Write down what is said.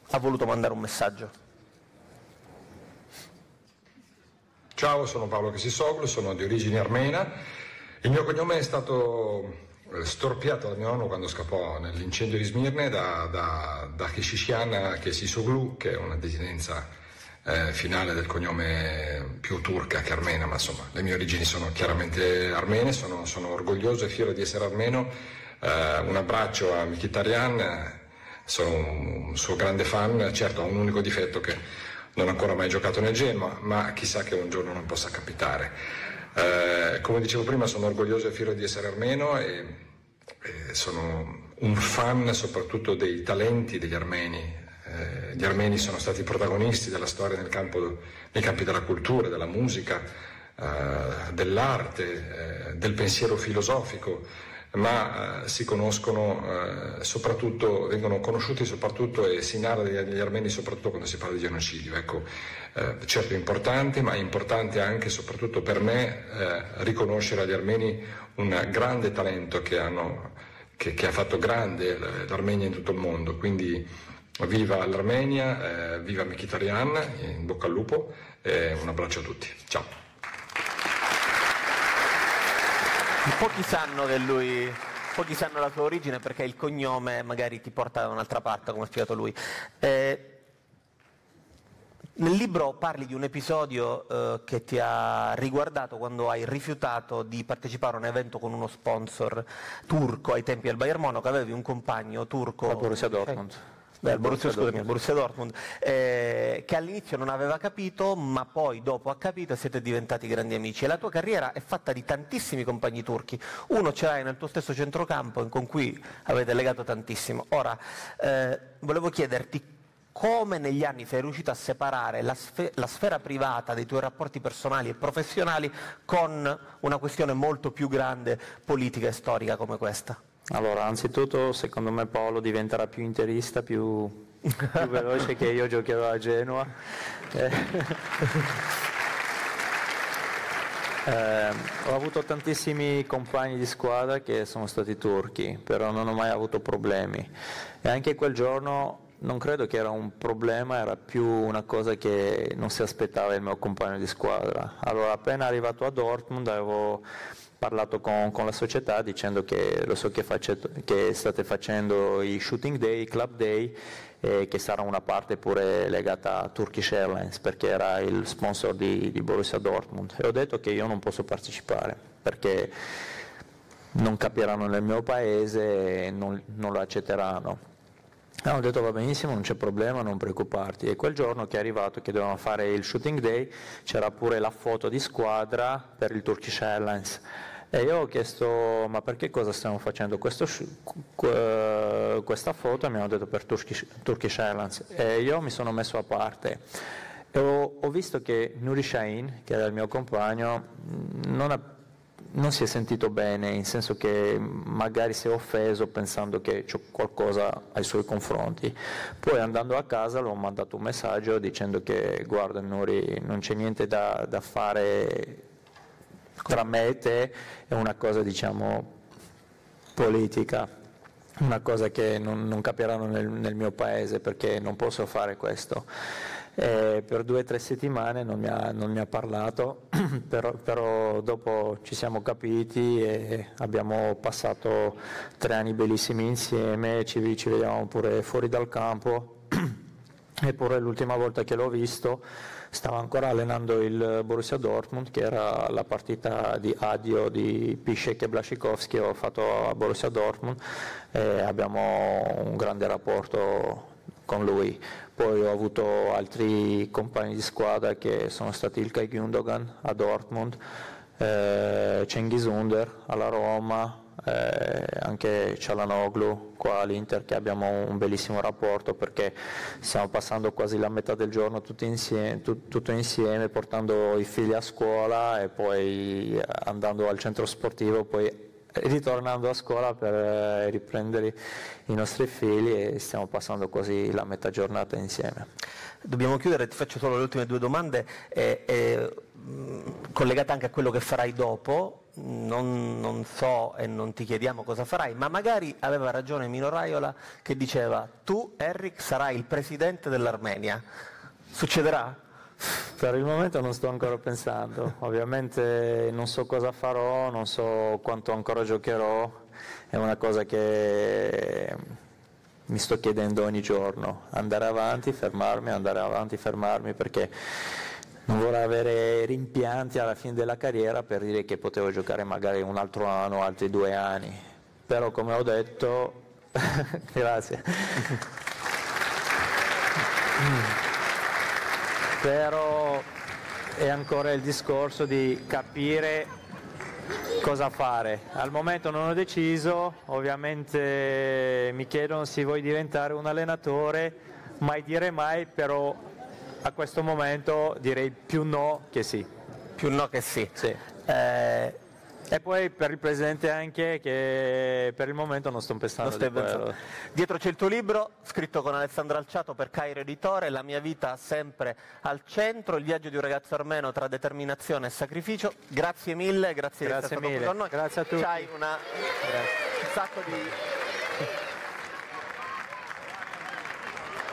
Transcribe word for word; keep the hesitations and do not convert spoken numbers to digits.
ha voluto mandare un messaggio. Ciao, sono Paolo Kesisoglu, sono di origine armena. Il mio cognome è stato storpiato da mio nonno quando scappò nell'incendio di Smirne da, da, da Keshishian Kesisoglu, che è una desinenza eh, finale del cognome più turca che armena, ma insomma le mie origini sono chiaramente armene, sono, sono orgoglioso e fiero di essere armeno. Eh, un abbraccio a Mkhitaryan, sono un suo grande fan, certo ha un unico difetto che non ha ancora mai giocato nel Genoa, ma chissà che un giorno non possa capitare. Eh, come dicevo prima, sono orgoglioso e fiero di essere armeno e, e sono un fan soprattutto dei talenti degli armeni. Eh, gli armeni sono stati protagonisti della storia nel campo, nei campi della cultura, della musica, eh, dell'arte, eh, del pensiero filosofico, ma eh, si conoscono eh, soprattutto, vengono conosciuti soprattutto e si narra degli, degli armeni soprattutto quando si parla di genocidio. Ecco, eh, certo è importante, ma è importante anche soprattutto per me eh, riconoscere agli armeni un grande talento che, hanno, che, che ha fatto grande l'Armenia in tutto il mondo. Quindi viva l'Armenia, eh, viva Mkhitaryan, in bocca al lupo e un abbraccio a tutti. Ciao. Pochi sanno che lui, pochi sanno la sua origine perché il cognome magari ti porta da un'altra parte, come ha spiegato lui. Eh, nel libro parli di un episodio eh, che ti ha riguardato quando hai rifiutato di partecipare a un evento con uno sponsor turco ai tempi del Bayern Monaco, avevi un compagno turco. La Borussia Dortmund. Eh, Beh, Borussia, scusami, Borussia Dortmund, eh, che all'inizio non aveva capito, ma poi dopo ha capito e siete diventati grandi amici. E la tua carriera è fatta di tantissimi compagni turchi. Uno ce l'hai nel tuo stesso centrocampo con cui avete legato tantissimo. Ora, eh, volevo chiederti come negli anni sei riuscito a separare la, sfe- la sfera privata dei tuoi rapporti personali e professionali con una questione molto più grande, politica e storica come questa. Allora, anzitutto secondo me Paolo diventerà più interista, più, più veloce che io giocherò a Genoa. Eh, eh, ho avuto tantissimi compagni di squadra che sono stati turchi, però non ho mai avuto problemi. E anche quel giorno non credo che era un problema, era più una cosa che non si aspettava il mio compagno di squadra. Allora, appena arrivato a Dortmund avevo parlato con, con la società dicendo che lo so che, face, che state facendo i shooting day, i club day, e che sarà una parte pure legata a Turkish Airlines perché era il sponsor di, di Borussia Dortmund, e ho detto che io non posso partecipare perché non capiranno nel mio paese e non, non lo accetteranno. Hanno detto va benissimo, non c'è problema, non preoccuparti. E quel giorno che è arrivato che dovevamo fare il shooting day c'era pure la foto di squadra per il Turkish Airlines e io ho chiesto ma perché cosa stiamo facendo questo, questa foto, e mi hanno detto per Turkish, Turkish Airlines, e io mi sono messo a parte e ho, ho visto che Nuri Sahin, che era il mio compagno, non ha non si è sentito bene, in senso che magari si è offeso pensando che c'è qualcosa ai suoi confronti. Poi andando a casa l'ho mandato un messaggio dicendo che guarda Nuri, non c'è niente da, da fare tra me e te, è una cosa diciamo politica, una cosa che non, non capiranno nel, nel mio paese perché non posso fare questo. Eh, per due o tre settimane non mi ha, non mi ha parlato, però, però dopo ci siamo capiti e abbiamo passato tre anni bellissimi insieme, ci, ci vediamo pure fuori dal campo, eppure l'ultima volta che l'ho visto stava ancora allenando il Borussia Dortmund, che era la partita di addio di Piszczek e Błaszczykowski, ho fatto a Borussia Dortmund e abbiamo un grande rapporto con lui. Poi ho avuto altri compagni di squadra che sono stati Ilkay Gündoğan a Dortmund, eh, Cengiz Under alla Roma, eh, anche Çalhanoğlu qua all'Inter, che abbiamo un bellissimo rapporto perché stiamo passando quasi la metà del giorno tutti insieme, tut, tutto insieme, portando i figli a scuola e poi andando al centro sportivo, poi ritornando a scuola per riprendere i nostri figli, e stiamo passando quasi la metà giornata insieme. Dobbiamo chiudere, ti faccio solo le ultime due domande eh, eh, collegate anche a quello che farai dopo. non, non so e non ti chiediamo cosa farai, ma magari aveva ragione Mino Raiola che diceva tu Eric sarai il presidente dell'Armenia. Succederà? Per il momento non sto ancora pensando, ovviamente non so cosa farò, non so quanto ancora giocherò, è una cosa che mi sto chiedendo ogni giorno, andare avanti, fermarmi, andare avanti, fermarmi, perché non vorrei avere rimpianti alla fine della carriera per dire che potevo giocare magari un altro anno, altri due anni, però come ho detto, grazie. Però è ancora il discorso di capire cosa fare. Al momento non ho deciso, ovviamente mi chiedono se vuoi diventare un allenatore, mai dire mai, però a questo momento direi più no che sì. Più no che sì. Sì. Eh, E poi per il presidente anche, che per il momento non sto pensando non stai di quello. pensando. Dietro c'è il tuo libro, scritto con Alessandro Alciato per Cairo Editore, La mia vita sempre al centro, il viaggio di un ragazzo armeno tra determinazione e sacrificio. Grazie mille, grazie, Grazie di essere stato mille. qui con noi. Grazie a tutti. C'hai una, un sacco di...